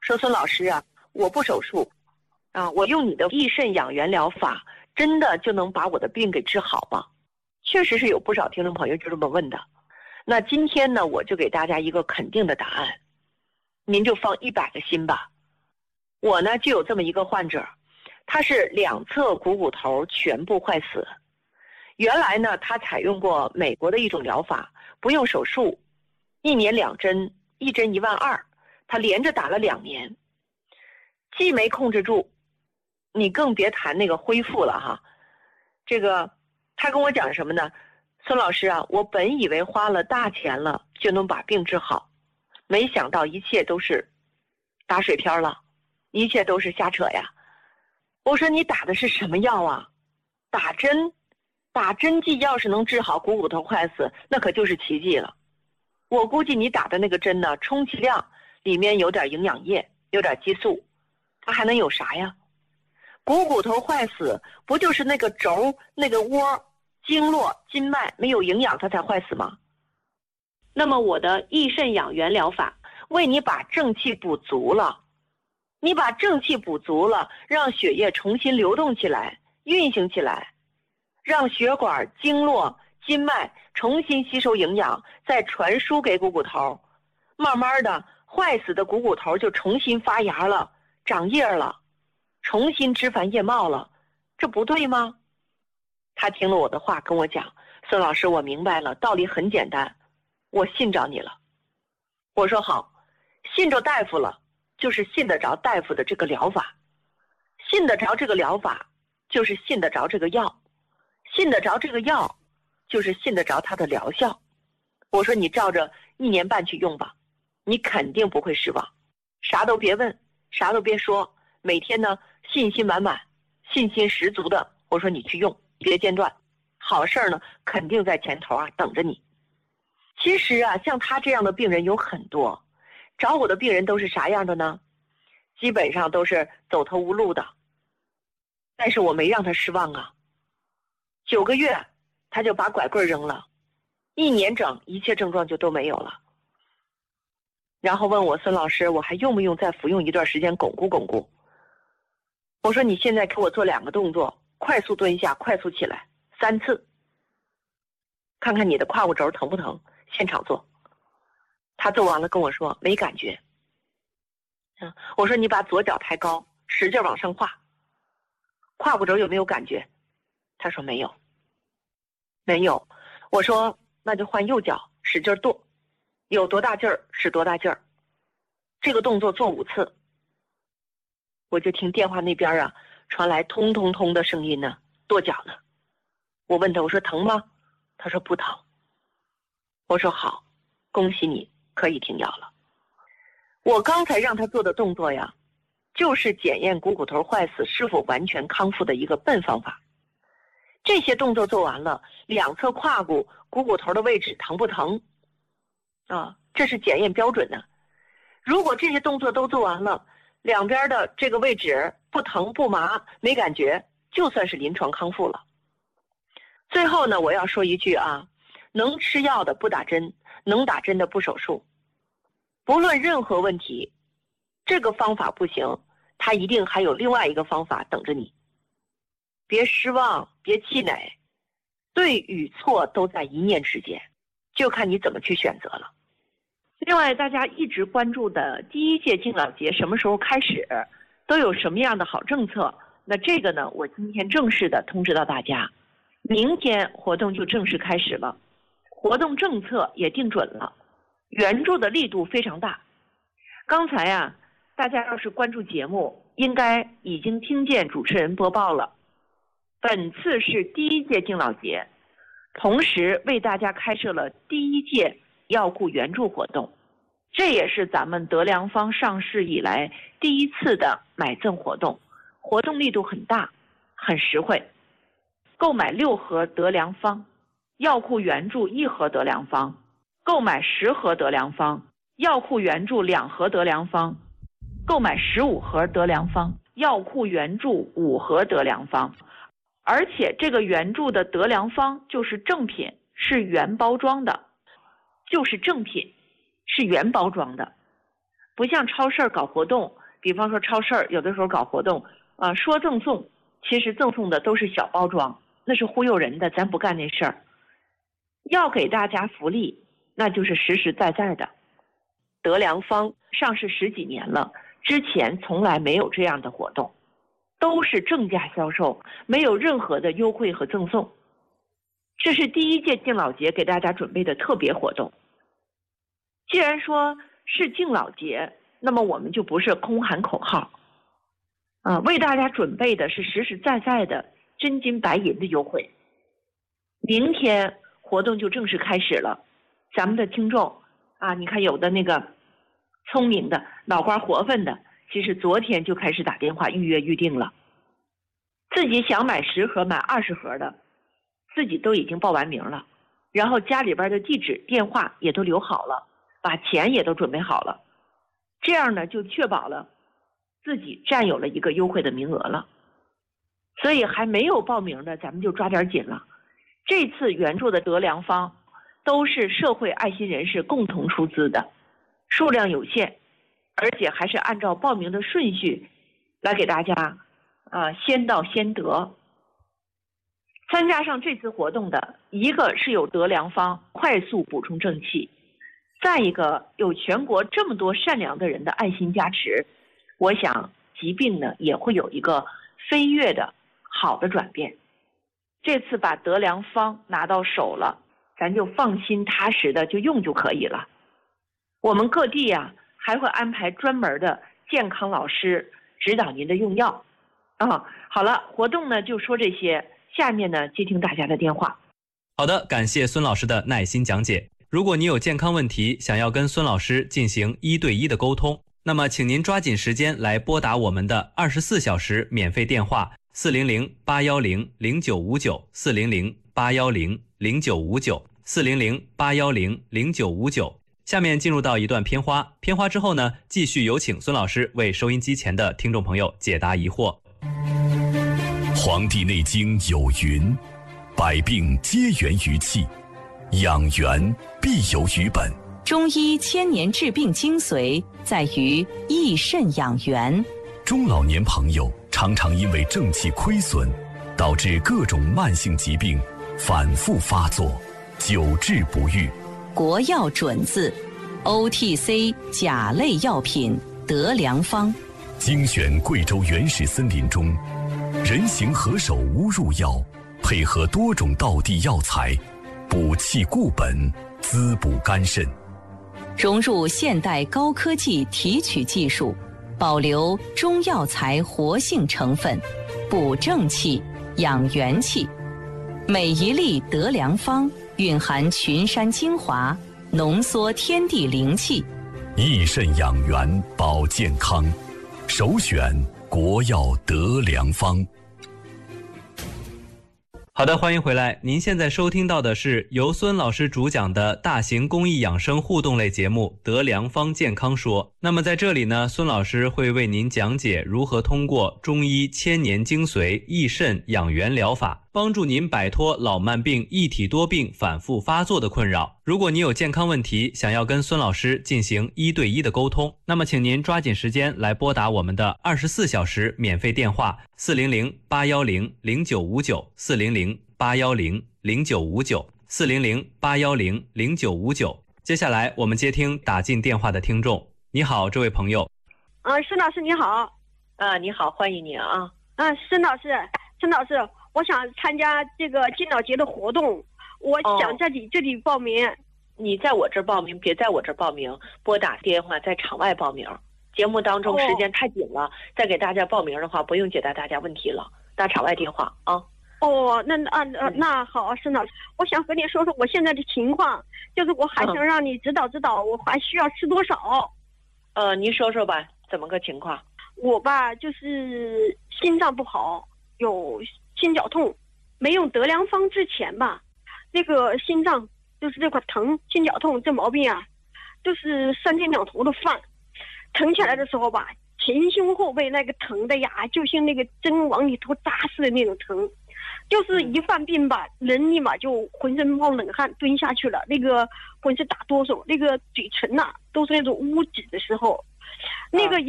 说孙老师啊，我不手术啊，我用你的益肾养元疗法，真的就能把我的病给治好吗？确实是有不少听众朋友就这么问的。那今天呢，我就给大家一个肯定的答案，您就放100个心吧。我呢就有这么一个患者，他是两侧股骨头全部坏死。原来呢，他采用过美国的一种疗法，不用手术，1年2针，一针12000，他连着打了2年，既没控制住，你更别谈那个恢复了哈。这个他跟我讲什么呢？孙老师啊，我本以为花了大钱了就能把病治好，没想到一切都是打水漂了，一切都是瞎扯呀。我说你打的是什么药啊？打针剂要是能治好股骨头坏死，那可就是奇迹了。我估计你打的那个针呢，充其量里面有点营养液，有点激素，它还能有啥呀？股骨头坏死不就是那个轴、那个窝、经络、筋脉没有营养它才坏死吗？那么我的益肾养元疗法为你把正气补足了，你把正气补足了，让血液重新流动起来，运行起来，让血管、经络、筋脉重新吸收营养，再传输给股骨头，慢慢的坏死的股骨头就重新发芽了，长叶了，重新枝繁叶茂了，这不对吗？他听了我的话跟我讲，孙老师，我明白了，道理很简单，我信着你了。我说好，信着大夫了，就是信得着大夫的这个疗法，信得着这个疗法，就是信得着这个药，信得着这个药，就是信得着它的疗效。我说你照着1年半去用吧，你肯定不会失望。啥都别问，啥都别说，每天呢信心满满，信心十足的，我说你去用，别间断，好事儿呢肯定在前头啊等着你。其实啊，像他这样的病人有很多，找我的病人都是啥样的呢？基本上都是走投无路的，但是我没让他失望啊。9个月他就把拐棍扔了，1年整一切症状就都没有了。然后问我，孙老师，我还用不用再服用一段时间巩固巩固？我说你现在给我做2个动作，快速蹲下，快速起来3次，看看你的胯骨轴疼不疼，现场做。他做完了跟我说没感觉。我说你把左脚抬高，使劲往上跨，胯骨轴有没有感觉？他说没有。没有。我说那就换右脚，使劲跺，有多大劲儿使多大劲儿，这个动作做5次。我就听电话那边啊传来通通通的声音呢，跺脚呢。我问他，我说疼吗？他说不疼。我说好，恭喜你可以停药了。我刚才让他做的动作呀，就是检验股骨头坏死是否完全康复的一个笨方法。这些动作做完了，两侧胯骨股骨头的位置疼不疼啊？这是检验标准的。如果这些动作都做完了，两边的这个位置不疼不麻没感觉，就算是临床康复了。最后呢，我要说一句啊，能吃药的不打针，能打针的不手术。不论任何问题，这个方法不行，它一定还有另外一个方法等着你。别失望，别气馁，对与错都在一念之间，就看你怎么去选择了。另外，大家一直关注的第1届敬老节什么时候开始，都有什么样的好政策？那这个呢，我今天正式的通知到大家，明天活动就正式开始了，活动政策也定准了，援助的力度非常大。刚才啊，大家要是关注节目，应该已经听见主持人播报了。本次是第1届敬老节，同时为大家开设了第1届药库援助活动，这也是咱们德良方上市以来第1次的买赠活动，活动力度很大，很实惠。购买6盒德良方，药库援助1盒德良方；购买10盒德良方，药库援助2盒德良方；购买15盒德良方，药库援助5盒德良方。而且这个援助的德良方就是正品，是原包装的，就是正品，是原包装的。 不像超市搞活动，比方说超市有的时候搞活动，说赠送，其实赠送的都是小包装，那是忽悠人的，咱不干那事儿。要给大家福利，那就是实实在在的。德良坊上市10几年了，之前从来没有这样的活动，都是正价销售，没有任何的优惠和赠送。这是第1届敬老节给大家准备的特别活动。既然说是敬老节，那么我们就不是空喊口号，为大家准备的是实实在在的真金白银的优惠。明天活动就正式开始了，咱们的听众你看有的那个聪明的脑瓜活泛的，其实昨天就开始打电话预约预定了，自己想买10盒买20盒的，自己都已经报完名了，然后家里边的地址电话也都留好了，把钱也都准备好了，这样呢就确保了自己占有了一个优惠的名额了。所以还没有报名的咱们就抓点紧了。这次援助的德良坊都是社会爱心人士共同出资的，数量有限，而且还是按照报名的顺序来给大家先到先得。参加上这次活动的，一个是有德良坊快速补充正气，再一个有全国这么多善良的人的爱心加持，我想疾病呢也会有一个飞跃的好的转变。这次把德良坊拿到手了，咱就放心踏实的就用就可以了。我们各地还会安排专门的健康老师指导您的用药。好了，活动呢就说这些，下面呢接听大家的电话。 好的，感谢孙老师的耐心讲解。如果你有健康问题，想要跟孙老师进行1对1的沟通，那么请您抓紧时间来拨打我们的24小时免费电话400-810-0959 400-810-0959 400-810-0959。下面进入到一段片花，片花之后呢，继续有请孙老师为收音机前的听众朋友解答疑惑。 黄帝内经有云，百病皆源于气，养元必有于本。 中医1000年治病精髓在于益肾养元。 中老年朋友常常因为正气亏损，导致各种慢性疾病反复发作，久治不愈。 国药准字 OTC 甲类药品德良坊， 精选贵州原始森林中人形何首乌入药，配合多种道地药材，补气固本，滋补肝肾。 融入现代高科技提取技术，保留中药材活性成分，补正气，养元气。每一粒德良坊蕴含群山精华，浓缩天地灵气， 益肾养元保健康，首选国药德良坊。 好的，欢迎回来。您现在收听到的是由孙老师主讲的大型公益养生互动类节目《德良坊健康说》。那么在这里呢，孙老师会为您讲解如何通过中医1000年精髓益肾养元疗法，帮助您摆脱老慢病、一体多病反复发作的困扰。如果你有健康问题，想要跟孙老师进行1对1的沟通，那么请您抓紧时间来拨打我们的24小时免费电话400-810-0959 400-810-0959 400-810-0959。接下来我们接听打进电话的听众。你好，这位朋友。 孙老师你好。 你好，欢迎你啊。 孙老师，我想参加这个敬老节的活动，我想在你这里报名。 你在我这儿报名，别在我这儿报名，拨打电话在场外报名。节目当中时间太紧了，再给大家报名的话，不用解答大家问题了，打场外电话啊。 那好，孙老师，我想和你说说我现在的情况，就是我还想让你指导指导，我还需要吃多少？ 您说说吧，怎么个情况？ 我吧，就是心脏不好，有心绞痛，没用德良坊之前吧，那个心脏就是这块疼，心绞痛这毛病啊，就是3天2头的犯，疼起来的时候吧，前胸后背那个疼的呀，就像那个针往里头扎似的那种疼。就是一犯病吧，人立马就浑身冒冷汗，蹲下去了，那个浑身打哆嗦，那个嘴唇都是那种乌紫的时候， 那个